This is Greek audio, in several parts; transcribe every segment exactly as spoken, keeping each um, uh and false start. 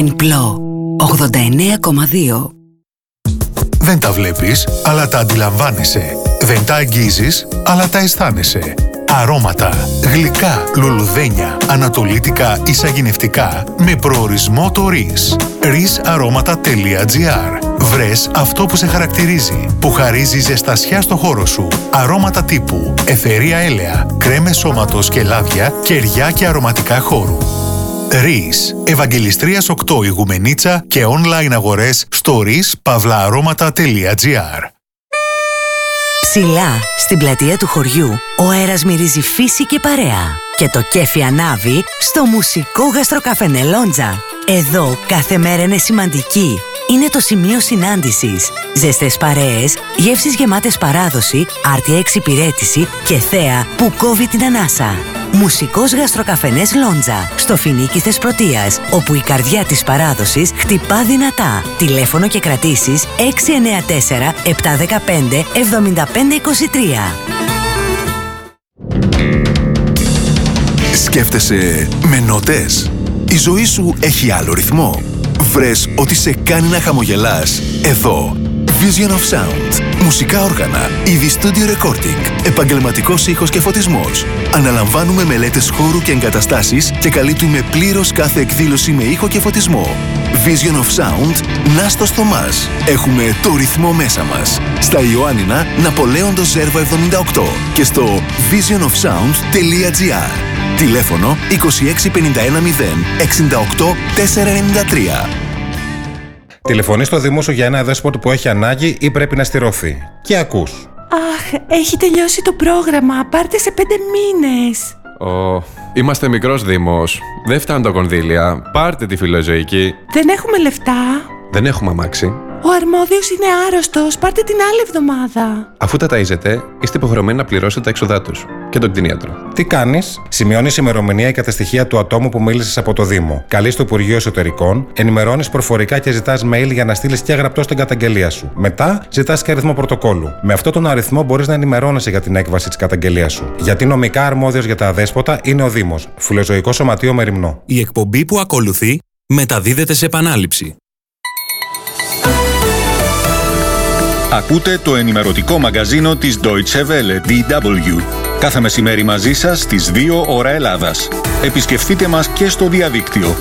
Ενπλό ογδόντα εννέα κόμμα δύο. Δεν τα βλέπεις, αλλά τα αντιλαμβάνεσαι. Δεν τα αγγίζεις, αλλά τα αισθάνεσαι. Αρώματα, γλυκά, λουλουδένια, ανατολίτικα ή σαγηνευτικά με προορισμό το ΡΙΣ. ρις αρώματα τελεία τζι άρ. Βρες αυτό που σε χαρακτηρίζει, που χαρίζει ζεστασιά στο χώρο σου. Αρώματα τύπου αιθερία έλαια, κρέμες σώματος και λάδια, κεριά και αρωματικά χώρου. ΡΙΣ. Ευαγγελιστρίας οκτώ Ηγουμενίτσα και online αγορές στο ρις παύλα αρώματα τελεία τζι άρ. Ψηλά, στην πλατεία του χωριού, ο αέρας μυρίζει φύση και παρέα. Και το κέφι ανάβει στο μουσικό γαστροκαφενέ Λόντζα. Εδώ κάθε μέρα είναι σημαντική. Είναι το σημείο συνάντησης. Ζεστές παρέες, γεύσεις γεμάτες παράδοση, άρτια εξυπηρέτηση και θέα που κόβει την ανάσα. Μουσικός γαστροκαφενές Λόντζα, στο Φινίκι Θεσπρωτείας, όπου η καρδιά της παράδοσης χτυπά δυνατά. Τηλέφωνο και κρατήσεις έξι εννέα τέσσερα επτά ένα πέντε εβδομήντα πέντε είκοσι τρία. Σκέφτεσαι με νότες? Η ζωή σου έχει άλλο ρυθμό? Βρες ότι σε κάνει να χαμογελάς εδώ. Vision of Sound. Μουσικά όργανα, είδη studio recording, επαγγελματικός ήχος και φωτισμός. Αναλαμβάνουμε μελέτες χώρου και εγκαταστάσεις και καλύπτουμε πλήρως κάθε εκδήλωση με ήχο και φωτισμό. Vision of Sound, Νάστος Θωμάς. Έχουμε το ρυθμό μέσα μας. Στα Ιωάννινα, Ναπολέοντος Ζέρβα εβδομήντα οκτώ και στο vision of sound τελεία τζι άρ. Τηλέφωνο είκοσι έξι πενήντα ένα μηδέν εξήντα οκτώ τετρακόσια ενενήντα τρία. Τηλεφωνείς στο Δήμο σου για ένα δέσποτο που έχει ανάγκη ή πρέπει να στηρωθεί. Και ακούς. Αχ, έχει τελειώσει το πρόγραμμα. Πάρτε σε πέντε μήνες. Ω, είμαστε μικρός Δήμος. Δεν φτάνουν τα κονδύλια. Πάρτε τη φιλοζωική. Δεν έχουμε λεφτά. Δεν έχουμε αμάξι. Ο αρμόδιος είναι άρρωστος. Πάρτε την άλλη εβδομάδα. Αφού τα ταΐζετε, είστε υποχρεωμένοι να πληρώσετε τα έξοδά τους και τον κτηνίατρο. Τι κάνεις? Σημειώνεις ημερομηνία και τα στοιχεία του ατόμου που μίλησες από το Δήμο. Καλείς το Υπουργείο Εσωτερικών, ενημερώνεις προφορικά και ζητάς mail για να στείλεις και γραπτό στην καταγγελία σου. Μετά ζητάς και αριθμό πρωτοκόλλου. Με αυτόν τον αριθμό μπορείς να ενημερώνεσαι για την έκβαση της καταγγελίας σου. Γιατί νομικά αρμόδιος για τα αδέσποτα είναι ο Δήμος. Φιλοζωικό Σωματείο Μεριμνό. Η εκπομπή που ακολουθεί μεταδίδεται σε επανάληψη. Ακούτε το ενημερωτικό μαγκαζίνο της Deutsche Welle, ντι ντάμπλιου. Κάθε μεσημέρι μαζί σας στις δύο ώρα Ελλάδας. Επισκεφτείτε μας και στο διαδίκτυο.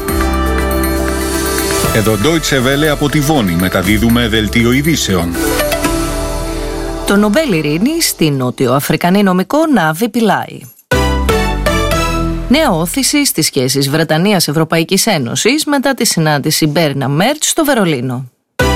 Εδώ Deutsche Welle από τη Βόνη μεταδίδουμε δελτίο ειδήσεων. Το Νομπέλ Ειρήνης στην νότιο-αφρικανή νομικό Νάβη Πιλάι. Νέα όθηση στις σχέσεις Βρετανίας-Ευρωπαϊκής Ένωσης μετά τη συνάντηση Μπέρναμ-Μέρτς στο Βερολίνο.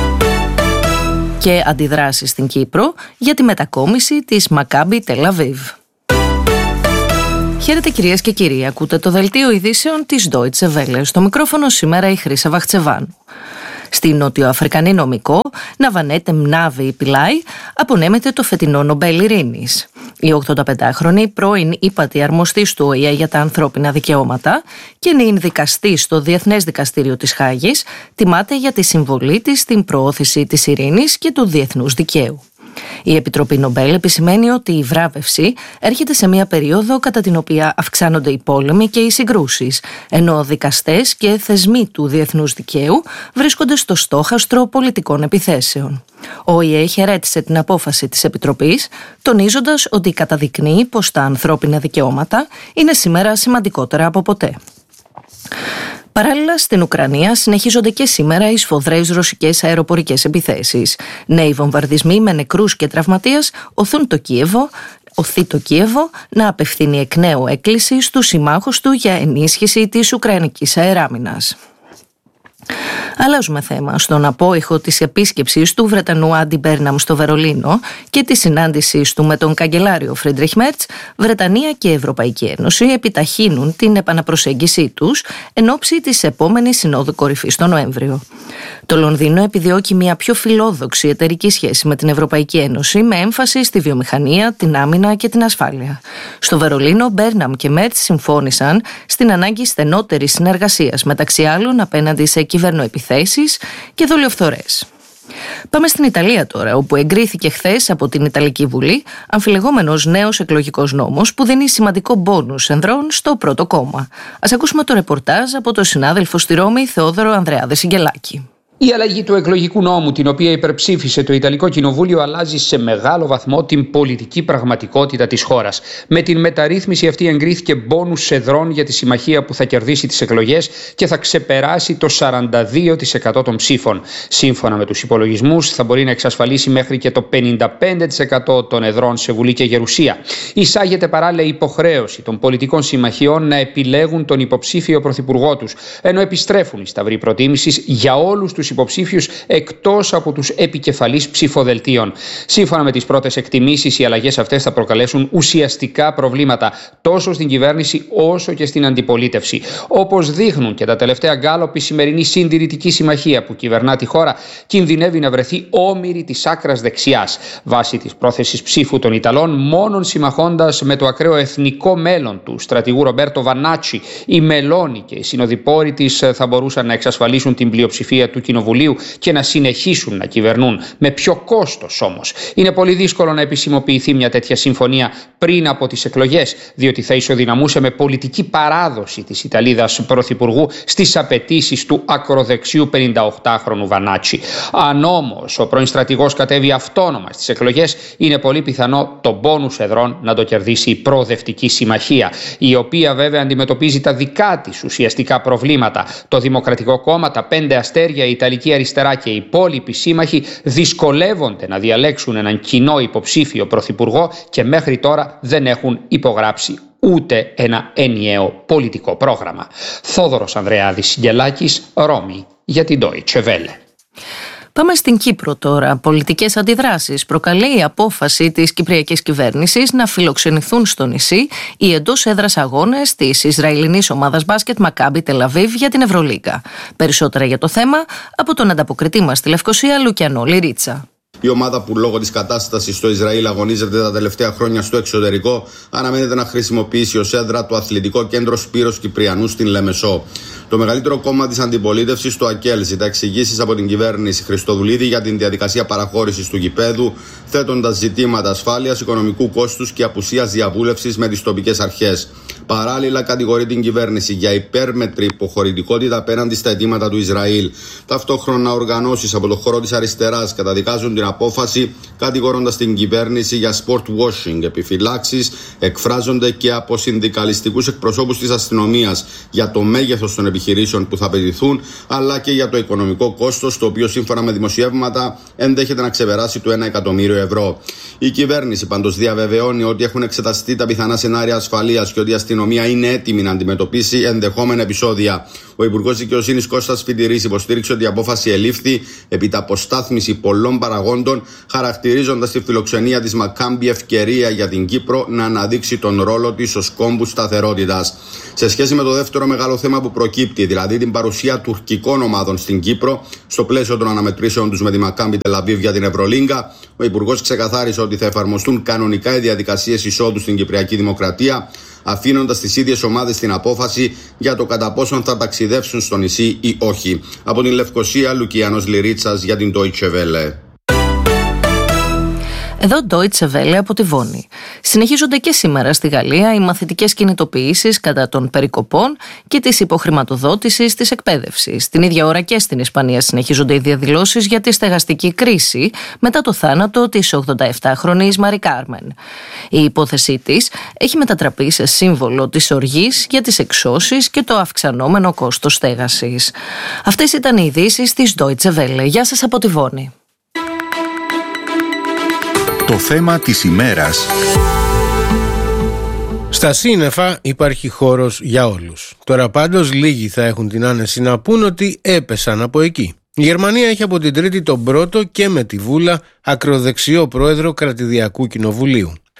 Και αντιδράσεις στην Κύπρο για τη μετακόμιση της Μακάμπι Τελ-Αβίβ. Χαίρετε κυρίες και κύριοι, ακούτε το δελτίο ειδήσεων της Deutsche Welle. Στο μικρόφωνο σήμερα η Χρύσα Βαχτσεβάνου. Στη νοτιοαφρικανή νομικό Ναβανέτε Μνάβη Πιλάι απονέμεται το φετινό Νομπέλ Ειρήνης. Η ογδονταπεντάχρονη πρώην ύπατη αρμοστής του Ο Η Ε για τα ανθρώπινα δικαιώματα και νυν δικαστή στο Διεθνές Δικαστήριο της Χάγης τιμάται για τη συμβολή της στην προώθηση της ειρήνης και του διεθνούς δικαίου. Η Επιτροπή Νομπέλ επισημαίνει ότι η βράβευση έρχεται σε μια περίοδο κατά την οποία αυξάνονται οι πόλεμοι και οι συγκρούσεις, ενώ δικαστές και θεσμοί του διεθνούς δικαίου βρίσκονται στο στόχαστρο πολιτικών επιθέσεων. Ο Η Ε χαιρέτησε την απόφαση της Επιτροπής, τονίζοντας ότι καταδεικνύει πως τα ανθρώπινα δικαιώματα είναι σήμερα σημαντικότερα από ποτέ. Παράλληλα, στην Ουκρανία συνεχίζονται και σήμερα οι σφοδρές ρωσικές αεροπορικές επιθέσεις. Νέοι βομβαρδισμοί με νεκρούς και τραυματίες οθούν το Κίεβο, οθεί το Κίεβο να απευθύνει εκ νέου έκκληση στους συμμάχους του για ενίσχυση της Ουκρανικής αεράμινας. Αλλάζουμε θέμα. Στον απόϊχο της επίσκεψης του Βρετανού Άντι Μπέρναμ στο Βερολίνο και της συνάντησης του με τον καγκελάριο Φρίντριχ Μέρτς, Βρετανία και Ευρωπαϊκή Ένωση επιταχύνουν την επαναπροσέγγιση τους εν ώψη της επόμενης Συνόδου Κορυφής τον Νοέμβριο. Το Λονδίνο επιδιώκει μια πιο φιλόδοξη εταιρική σχέση με την Ευρωπαϊκή Ένωση με έμφαση στη βιομηχανία, την άμυνα και την ασφάλεια. Στο Βερολίνο, Μπέρναμ και Μέρτς συμφώνησαν στην ανάγκη στενότερης συνεργασίας μεταξύ άλλων απέναντι σε κυβερνοεπιθέσεις και δολιοφθορές. Πάμε στην Ιταλία τώρα, όπου εγκρίθηκε χθες από την Ιταλική Βουλή αμφιλεγόμενος νέος εκλογικός νόμος που δίνει σημαντικό μπόνους ενδρών στο πρώτο κόμμα. Ας ακούσουμε το ρεπορτάζ από τον συνάδελφο στη Ρώμη, Θεόδωρο Ανδρεάδη Σιγγελάκη. Η αλλαγή του εκλογικού νόμου, την οποία υπερψήφισε το Ιταλικό Κοινοβούλιο, αλλάζει σε μεγάλο βαθμό την πολιτική πραγματικότητα της χώρας. Με την μεταρρύθμιση αυτή εγκρίθηκε μπόνους εδρών για τη συμμαχία που θα κερδίσει τις εκλογές και θα ξεπεράσει το σαράντα δύο τοις εκατό των ψήφων. Σύμφωνα με τους υπολογισμούς, θα μπορεί να εξασφαλίσει μέχρι και το πενήντα πέντε τοις εκατό των εδρών σε Βουλή και Γερουσία. Εισάγεται παράλληλα υποχρέωση των πολιτικών συμμαχιών να επιλέγουν τον υποψήφιο πρωθυπουργό τους, ενώ επιστρέφουν οι σταυροί προτίμησης για όλους τους υποψήφιους εκτός από τους επικεφαλείς ψηφοδελτίων. Σύμφωνα με τις πρώτες εκτιμήσεις, οι αλλαγές αυτές θα προκαλέσουν ουσιαστικά προβλήματα τόσο στην κυβέρνηση όσο και στην αντιπολίτευση. Όπως δείχνουν και τα τελευταία γκάλοπ, η σημερινή συντηρητική συμμαχία που κυβερνά τη χώρα κινδυνεύει να βρεθεί όμηρη της άκρας δεξιάς. Βάσει της πρόθεσης ψήφου των Ιταλών, μόνον συμμαχώντας με το ακραίο εθνικό μέλλον του στρατηγού Ρομπέρτο Βανάτσι, η Μελώνη και οι συνοδοιπόροι της θα μπορούσαν να εξασφαλίσουν την πλειοψηφία του Κοινοβουλίου και να συνεχίσουν να κυβερνούν. Με ποιο κόστος όμως? Είναι πολύ δύσκολο να επισημοποιηθεί μια τέτοια συμφωνία πριν από τις εκλογές, διότι θα ισοδυναμούσε με πολιτική παράδοση της Ιταλίδας πρωθυπουργού στις απαιτήσεις του ακροδεξιού πενηνταοκτάχρονου Βανάτσι. Αν όμως ο πρώην στρατηγός κατέβει αυτόνομα στις εκλογές, είναι πολύ πιθανό το μπόνους εδρών να το κερδίσει η προοδευτική συμμαχία, η οποία βέβαια αντιμετωπίζει τα δικά της ουσιαστικά προβλήματα. Το Δημοκρατικό Κόμμα, τα Πέντε Αστέρια, η Ιταλική Αριστερά και οι υπόλοιποι σύμμαχοι δυσκολεύονται να διαλέξουν έναν κοινό υποψήφιο πρωθυπουργό και μέχρι τώρα δεν έχουν υπογράψει ούτε ένα ενιαίο πολιτικό πρόγραμμα. Θόδωρος Ανδρεάδης Σιγγελάκης, Ρώμη, για την Deutsche Welle. Πάμε στην Κύπρο τώρα. Πολιτικές αντιδράσεις προκαλεί η απόφαση της κυπριακής κυβέρνησης να φιλοξενηθούν στο νησί οι εντός έδρας αγώνες της Ισραηλινής ομάδας μπάσκετ Μακάμπι Τελαβίβ για την Ευρωλίγκα. Περισσότερα για το θέμα από τον ανταποκριτή μας στη Λευκοσία, Λουκιανό Λιρίτσα. Η ομάδα που λόγω της κατάστασης στο Ισραήλ αγωνίζεται τα τελευταία χρόνια στο εξωτερικό αναμένεται να χρησιμοποιήσει ως έδρα το αθλητικό κέντρο Σπύρος Κυπριανού στην Λεμεσό. Το μεγαλύτερο κόμμα της αντιπολίτευσης, το ΑΚΕΛ, ζητά εξηγήσεις από την κυβέρνηση Χριστοδουλίδη για την διαδικασία παραχώρησης του γηπέδου, θέτοντας ζητήματα ασφάλειας, οικονομικού κόστους και απουσίας διαβούλευσης με τις τοπικές αρχές. Παράλληλα, κατηγορεί την κυβέρνηση για υπέρμετρη υποχωρητικότητα απέναντι στα αιτήματα του Ισραήλ. Ταυτόχρονα, οργανώσεις από το χώρο της αριστεράς καταδικάζουν την απόφαση, κατηγορώντας την κυβέρνηση για sport washing. Επιφυλάξεις εκφράζονται και από συνδικαλιστικούς εκπροσώπους της αστυνομίας για το μέγεθος των επιχειρήσεων που θα απαιτηθούν, αλλά και για το οικονομικό κόστος, το οποίο σύμφωνα με δημοσιεύματα ενδέχεται να ξεπεράσει το ένα εκατομμύριο ευρώ. Η κυβέρνηση πάντως διαβεβαιώνει ότι έχουν εξεταστεί τα πιθανά σενάρια ασφαλείας και ότι η αστυνομία είναι έτοιμη να αντιμετωπίσει ενδεχόμενα επεισόδια. Ο Υπουργός Δικαιοσύνης Κώστας Φιτηρής υποστήριξε ότι η απόφαση ελήφθη επί τα αποστάθμιση πολλών παραγόντων, χαρακτηρίζοντας τη φιλοξενία της Μακάμπι ευκαιρία για την Κύπρο να αναδείξει τον ρόλο της ως κόμβου σταθερότητας. Σε σχέση με το δεύτερο μεγάλο θέμα που προκύπτει, δηλαδή την παρουσία τουρκικών ομάδων στην Κύπρο, στο πλαίσιο των αναμετρήσεων τους με τη Μακάμπι Τελαβίβ για την Ευρωλίγκα, ο Υπουργός ξεκαθάρισε ότι θα εφαρμοστούν κανονικά οι διαδικασίες εισόδου στην Κυπριακή Δημοκρατία, αφήνοντας τις ίδιες ομάδες την απόφαση για το κατά πόσον θα ταξιδεύσουν στο νησί ή όχι. Από την Λευκοσία, Λουκιανός Λιρίτσας για την Deutsche Welle. Εδώ Deutsche Welle από τη Βόνη. Συνεχίζονται και σήμερα στη Γαλλία οι μαθητικές κινητοποιήσεις κατά των περικοπών και της υποχρηματοδότησης της εκπαίδευσης. Την ίδια ώρα και στην Ισπανία συνεχίζονται οι διαδηλώσεις για τη στεγαστική κρίση μετά το θάνατο της ογδονταεπτάχρονης Μαρι Κάρμεν. Η υπόθεσή της έχει μετατραπεί σε σύμβολο της οργής για τις εξώσεις και το αυξανόμενο κόστος στέγασης. Αυτές ήταν οι ειδήσεις της Deutsche Welle. Γεια σας από τη Βόνη. Το θέμα της ημέρας. Στα σύννεφα υπάρχει χώρος για όλους. Τώρα πάντως λίγοι θα έχουν την άνεση να πούν ότι έπεσαν από εκεί. Η Γερμανία έχει από την Τρίτη τον πρώτο και με τη Βούλα ακροδεξιό πρόεδρο κρατηδιακού κοινοβουλίου.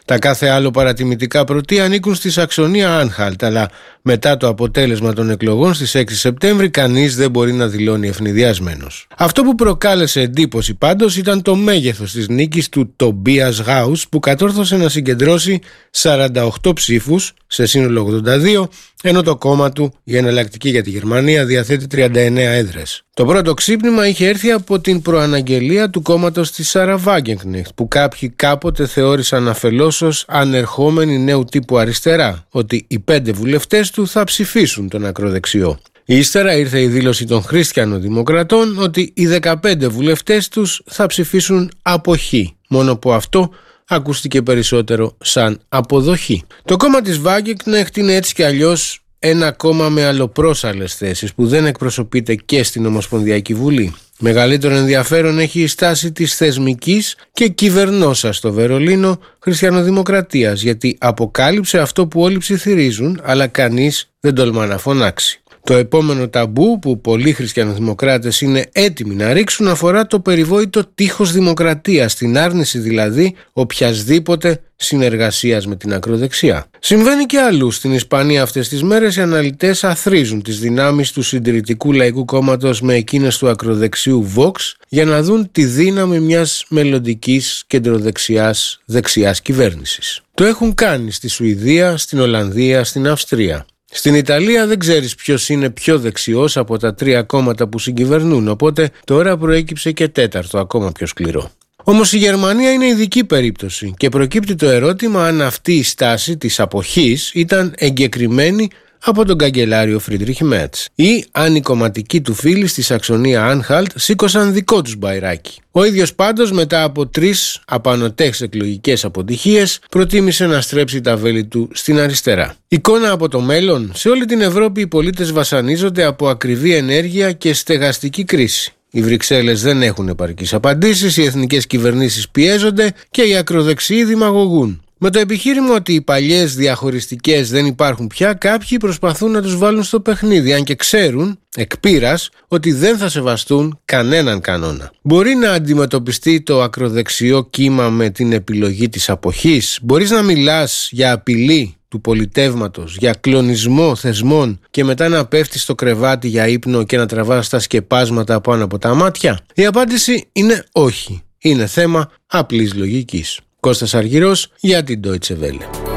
Τα κάθε άλλο παρατιμητικά πρωτεία ανήκουν στη Σαξονία Άνχαλτ, αλλά μετά το αποτέλεσμα των εκλογών στις έξι Σεπτέμβρη κανείς δεν μπορεί να δηλώνει ευνηδιασμένος. Αυτό που προκάλεσε εντύπωση πάντως ήταν το μέγεθος της νίκης του Τομπίας Γάους, που κατόρθωσε να συγκεντρώσει σαράντα οκτώ ψήφους σε σύνολο ογδόντα δύο, ενώ το κόμμα του, η Εναλλακτική για τη Γερμανία, διαθέτει τριάντα εννέα έδρες. Το πρώτο ξύπνημα είχε έρθει από την προαναγγελία του κόμματος της Σάρα Βάγκενκνεχτ, που κάποιοι κάποτε θεώρησαν αφελώς ως ανερχόμενη νέου τύπου αριστερά, ότι οι πέντε βουλευτές του θα ψηφίσουν τον ακροδεξιό. Ύστερα ήρθε η δήλωση των Χριστιανοδημοκρατών ότι οι δεκαπέντε βουλευτές τους θα ψηφίσουν αποχή, μόνο που αυτό ακούστηκε περισσότερο σαν αποδοχή. Το κόμμα της Βάγκενκνεχτ είναι έτσι κι αλλιώς ένα κόμμα με αλλοπρόσαλλες θέσεις που δεν εκπροσωπείται και στην Ομοσπονδιακή Βουλή. Μεγαλύτερο ενδιαφέρον έχει η στάση της θεσμικής και κυβερνώσας στο Βερολίνο Χριστιανοδημοκρατίας, γιατί αποκάλυψε αυτό που όλοι ψιθυρίζουν, αλλά κανείς δεν τολμά να φωνάξει. Το επόμενο ταμπού που πολλοί χριστιανοδημοκράτες είναι έτοιμοι να ρίξουν αφορά το περιβόητο τείχος δημοκρατίας, την άρνηση δηλαδή οποιασδήποτε συνεργασίας με την ακροδεξιά. Συμβαίνει και αλλού. Στην Ισπανία αυτές τις μέρες οι αναλυτές αθροίζουν τις δυνάμεις του Συντηρητικού Λαϊκού Κόμματος με εκείνες του ακροδεξιού Vox για να δουν τη δύναμη μιας μελλοντικής κεντροδεξιάς δεξιάς κυβέρνησης. Το έχουν κάνει στη Σουηδία, στην Ολλανδία, στην Αυστρία. Στην Ιταλία δεν ξέρεις ποιος είναι πιο δεξιός από τα τρία κόμματα που συγκυβερνούν, οπότε τώρα προέκυψε και τέταρτο, ακόμα πιο σκληρό. Όμως η Γερμανία είναι ειδική περίπτωση και προκύπτει το ερώτημα αν αυτή η στάση της αποχής ήταν εγκεκριμένη από τον καγκελάριο Φρίντριχ Μέρτς ή αν οι κομματικοί του φίλοι στη Σαξονία Άνχαλτ σήκωσαν δικό τους μπαϊράκι. Ο ίδιος πάντως μετά από τρεις απανωτές εκλογικές αποτυχίες προτίμησε να στρέψει τα βέλη του στην αριστερά. Εικόνα από το μέλλον. Σε όλη την Ευρώπη οι πολίτες βασανίζονται από ακριβή ενέργεια και στεγαστική κρίση. Οι Βρυξέλλες δεν έχουν επαρκείς απαντήσεις, οι εθνικές κυβερνήσεις πιέζονται και οι ακροδεξιοί δημαγωγούν. Με το επιχείρημα ότι οι παλιές διαχωριστικές δεν υπάρχουν πια, κάποιοι προσπαθούν να τους βάλουν στο παιχνίδι, αν και ξέρουν, εκ πείρας, ότι δεν θα σεβαστούν κανέναν κανόνα. Μπορεί να αντιμετωπιστεί το ακροδεξιό κύμα με την επιλογή της αποχής? Μπορείς να μιλάς για απειλή του πολιτεύματος, για κλονισμό θεσμών και μετά να πέφτεις στο κρεβάτι για ύπνο και να τραβάς τα σκεπάσματα πάνω από τα μάτια? Η απάντηση είναι όχι. Είναι θέμα απλής λογικής. Κώστας Αργυρός για την Deutsche Welle.